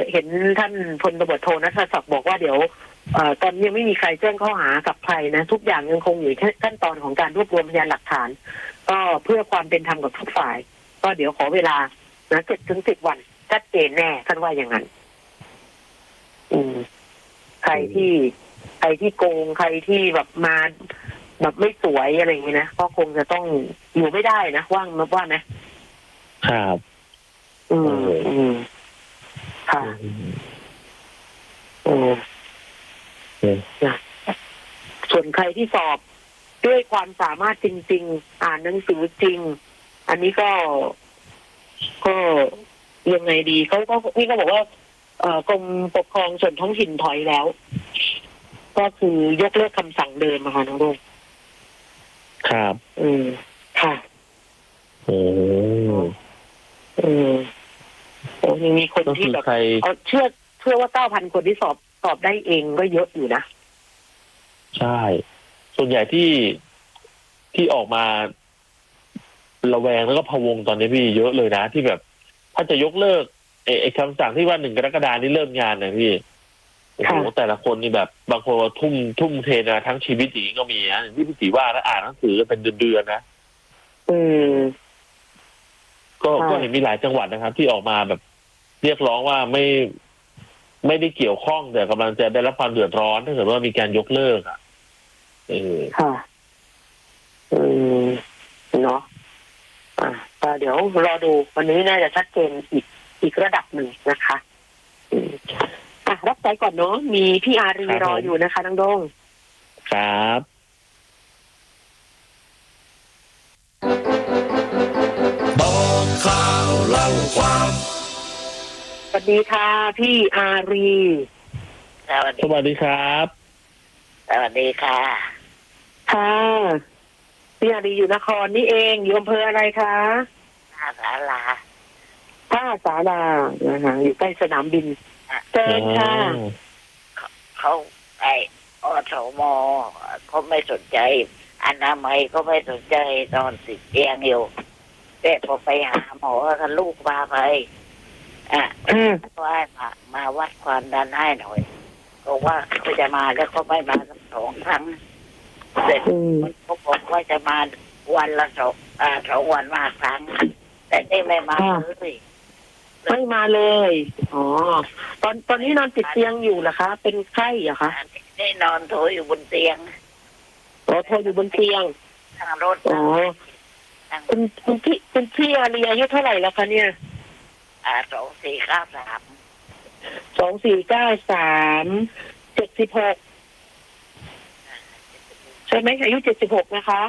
เห็นท่านพลตำรวจโทณัฐศักดิ์บอกว่าเดี๋ยวตอนนี้ยังไม่มีใครแจ้งข้อหากับใครนะทุกอย่างยังคงอยู่ขั้นตอนของการรวบรวมพยานหลักฐานก็เพื่อความเป็นธรรมกับทุกฝ่ายก็เดี๋ยวขอเวลานะ7 ถึง 10 วันชัดเจนแน่ท่านว่าอย่างนั้นใครที่โกงใครที่แบบมาแบบไม่สวยอะไรอย่างนี้นะก็คงจะต้องอยู่ไม่ได้นะว่านะครับค่ะส่วนใครที่สอบด้วยความสามารถจริงๆอ่านหนังสือจริงอันนี้ก็ยังไงดีเขาก็นี่ก็บอกว่ากรมปกครองส่วนท้องถิ่นถอยแล้วก็คือยกเลิกคำสั่งเดิมค่ะน้องลุงครับค่ะยังมีคนที่แบบเชื่อว่า 9,000 คนที่สอบได้เองก็เยอะอยู่นะใช่ส่วนใหญ่ที่ออกมาระแวงแล้วก็พะวงตอนนี้พี่เยอะเลยนะที่แบบถ้าจะยกเลิกไอ้คำสั่งที่ว่า1 กรกฎาคมนี้เริ่มงานนะพี่โอ้โหแต่ละคนนี่แบบบางคนทุ่มเทนะทั้งชีวิตอย่างนี้ก็มีนะที่พี่ตีว่าถ้าอ่านหนังสือเป็นเดือนๆนะก็เห็นมีหลายจังหวัดนะครับที่ออกมาแบบเรียกร้องว่าไม่ได้เกี่ยวข้องแต่กำลังจะได้รับความเดือดร้อนถ้าเกิดว่ามีการยกเลิกค่ะเนาะเดี๋ยวรอดูวันนี้น่าจะชัดเจนอีกระดับหนึ่งนะคะรับสายก่อนเนาะมีพี่อารีรออยู่นะคะน้องโด่งครับบอกข่าวเล่าความสวัสดีค่ะพี่อารีสวัสดีครับสวัสดีค่ะค่ะพี่อารีอยู่นครนี่เองอยู่อำเภออะไรคะท่าศาลานะคะอยู่ใกล้สนามบินเชิญค่ะเขาอสมเขาไม่สนใจอนามัยก็ไม่สนใจนอนติดเตียงอยู่แต่พอไปหาหมอกับลูกพาไปว่ามาวัดความดันให้หน่อยก็ว่าเขาจะมาแล้วเขาไม่มาสัก2 ครั้งเสร็จเขาบอกว่าจะมาวันละ2 วันมาครั้งแต่นี่ไม่มาเลยไม่มาเลยอ๋อตอนนี้นอนติดเตียงอยู่เหรอคะเป็นไข้เหรอคะนี่นอนโถอยู่บนเตียงโถอยู่บนเตียงทางรถอ๋อคุณพี่อารีอายุเท่าไหร่แล้วคะเนี่ย 2493 76ใช่ไหมอายุ76นะคะ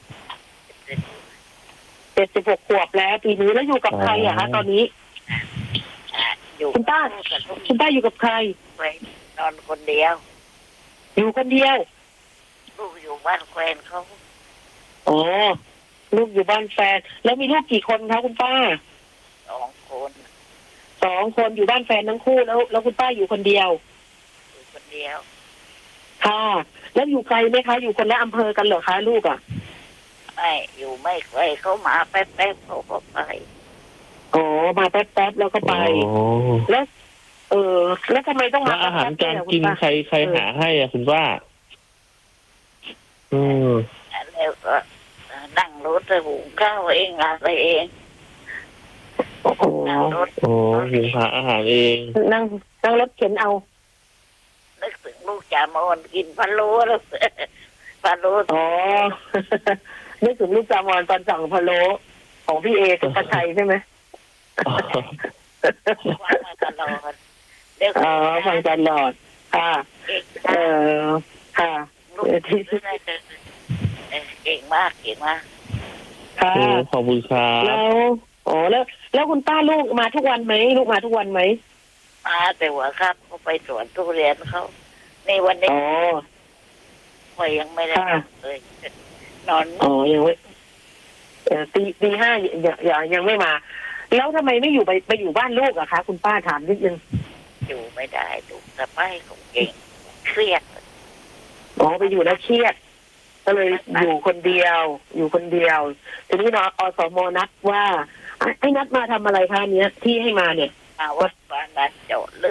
76 ขวบแล้วปีนี้แล้วอยู่กับใครอะคะตอนนี้คุณป้าอยู่กับใครนอนคนเดียวอยู่คนเดียวลูกอยู่บ้านแฟนเขาอ๋อลูกอยู่บ้านแฟนแล้วมีลูกกี่คนคะคุณป้า 2 คนอยู่บ้านแฟนทั้งคู่แล้วคุณป้าอยู่คนเดียวค่ะแล้วอยู่ไกลไหมคะอยู่คนละอำเภอกันเหรอคะลูกอ่ะไม่อยู่ไม่ไกลเขามาแป๊บๆเขาก็ไปมาแป๊บๆแล้วก็ไปแล้วแล้วทำไมต้องมาอาหารการกินใครหาให้อ่ะคุณป้าแล้วก็นั่งรถไปหุงข้าวเองอะไรเองนั่งรถหุงหาอาหารเองนั่งรถเข็นเอานึกถึงลูกจ่ามอนกินพะโล้แล้วพะโล้นึกถึงลูกจ่ามอนตอนสั่งพะโล้ของพี่เอสุภชัยใช่ไหมฟังมาตลอดฟังตลอดค่ะค่ะเก่งมากค่ะขอบคุณครับแล้วคุณป้าลูกมาทุกวันไหมมาแต่ว่าครับเขาไปสวนทุเรียนเขาในวันนี้ยังไม่ได้เลยนอนยังไม่ตี 5ยังไม่มาแล้วทำไมไม่อยู่ไปอยู่บ้านลูกอะคะคุณป้าถามนิดนึงอยู่ไม่ได้ลูกแต่ไม่ของเก่งเครียดไปอยู่แล้วเครียดก็เลยอยู่คนเดียวทีนี้อสมนัดว่าให้นัดมาทำอะไรคะเนี้ยที่ให้มาเนี่ยวัดบ้านนัดเจาะเลื